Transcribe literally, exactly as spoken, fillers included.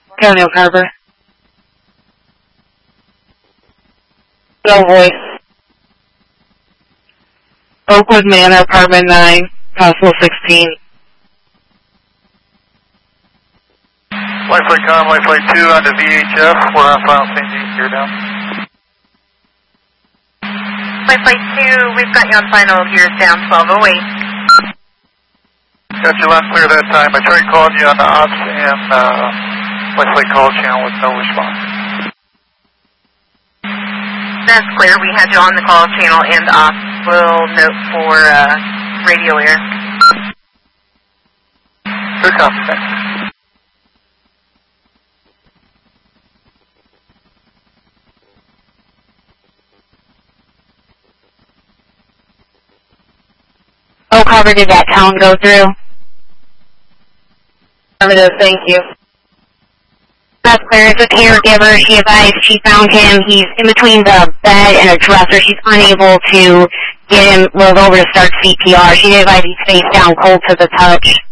County Oak Harbor. No voice. Oakwood Manor, apartment nine, possible sixteen. Lifelight Com, Lifelight two on to V H F. We're on final Saint Dean here down. Lifelight two, we've got you on final gears down twelve oh eight. Got you loud and clear that time. I tried calling you on the ops and uh, Lifelight call channel with no response. That's clear. We had you on the call channel and ops. We'll note for uh, radio air. Good copy, thanks. Oak Harbor, did that town go through? Affirmative, thank you. That's clear. It's a caregiver. She advised she found him. He's in between the bed and a dresser. She's unable to get him rolled over to start C P R. She advised he's face down, cold to the touch.